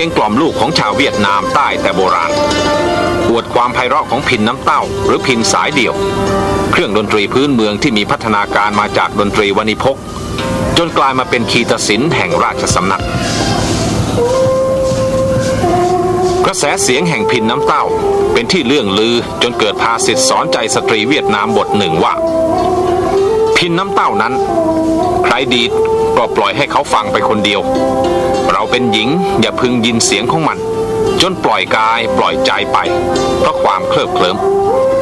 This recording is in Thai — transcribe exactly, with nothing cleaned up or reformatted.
งกล่อมลูกของชาวเวียดนามใต้แต่โบราณอวดความไพเราะของพิณน้ำเต้าหรือพิณสายเดี่ยวเครื่องดนตรีพื้นเมืองที่มีพัฒนาการมาจากดนตรีวณิพกจนกลายมาเป็นคีตศิลป์แห่งราชสำนักกระแสเสียงแห่งพิณน้ำเต้าเป็นที่เลื่องลือจนเกิดภาษิตสอนใจสตรีเวียดนามบทหนึ่งว่าพิณน้ำเต้านั้นใครดีก็ปล่อยให้เขาฟังไปคนเดียวเราเป็นหญิงอย่าพึงยินเสียงของมันจนปล่อยกายปล่อยใจไปเพราะความเคลิบเคลิ้ม